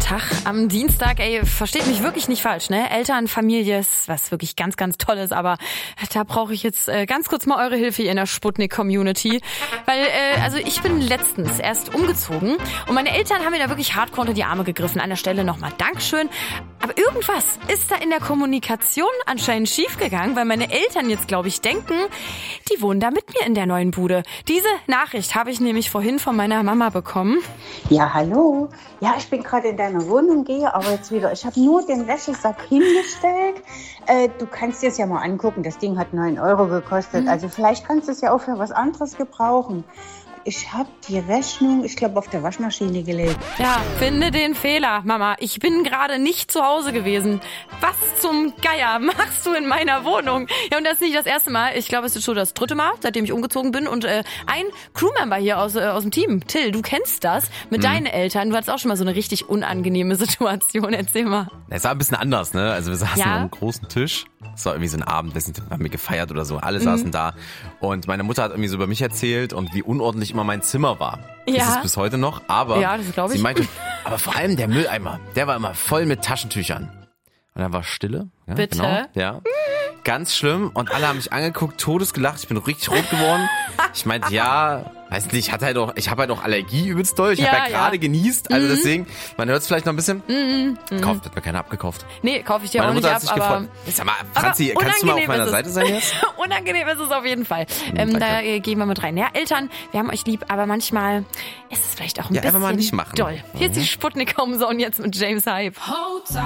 Tag am Dienstag. Ey, versteht mich wirklich nicht falsch, ne? Elternfamilie ist was wirklich ganz, ganz Tolles, aber da brauche ich jetzt ganz kurz mal eure Hilfe in der Sputnik-Community. Weil, also ich bin letztens erst umgezogen und meine Eltern haben mir da wirklich hardcore unter die Arme gegriffen. An der Stelle nochmal Dankeschön. Aber irgendwas ist da in der Kommunikation anscheinend schiefgegangen, weil meine Eltern jetzt, glaube ich, denken, die wohnen da mit mir in der neuen Bude. Diese Nachricht habe ich nämlich vorhin von meiner Mama bekommen. Ja, hallo. Ja, ich bin gerade in deiner Wohnung, gehe aber jetzt wieder. Ich habe nur den Wäschesack hingestellt. Du kannst dir es ja mal angucken. Das Ding hat 9 € gekostet. Also vielleicht kannst du es ja auch für was anderes gebrauchen. Ich habe die Rechnung, ich glaube, auf der Waschmaschine gelegt. Ja, finde den Fehler, Mama. Ich bin gerade nicht zu Hause gewesen. Was zum Geier machst du in meiner Wohnung? Ja, und das ist nicht das erste Mal. Ich glaube, es ist schon das 3. Mal, seitdem ich umgezogen bin. Und ein Crewmember hier aus dem Team, Till, du kennst das mit deinen Eltern. Du hattest auch schon mal so eine richtig unangenehme Situation. Erzähl mal. Es war ein bisschen anders, ne? Also wir saßen an einem großen Tisch. Es war irgendwie so ein Abend, wir haben wir gefeiert oder so. Alle saßen da. Und meine Mutter hat irgendwie so über mich erzählt und wie unordentlich immer mein Zimmer war. Ja. Das ist bis heute noch. Aber ja, das glaube ich. Sie meinte, aber vor allem der Mülleimer, der war immer voll mit Taschentüchern. Und dann war Stille. Ja, Bitte? Genau, ja. Ganz schlimm. Und alle haben mich angeguckt, todesgelacht. Ich bin richtig rot geworden. Ich meinte, ja, weiß nicht, ich habe halt auch Allergie übelst doll. Ich habe ja gerade genießt. Also deswegen, man hört es vielleicht noch ein bisschen. Kauft, wird mir keiner abgekauft. Nee, kaufe ich dir Meine auch Mutter nicht hat sich ab, gefreut. Sag mal, Franzi, kannst du mal auf meiner Seite sein jetzt? Unangenehm ist es auf jeden Fall. Da gehen wir mit rein. Ja, Eltern, wir haben euch lieb, aber manchmal ist es vielleicht auch ein bisschen einfach mal nicht machen. doll. Hier ist die Sputnik-Homezone jetzt mit James Hype.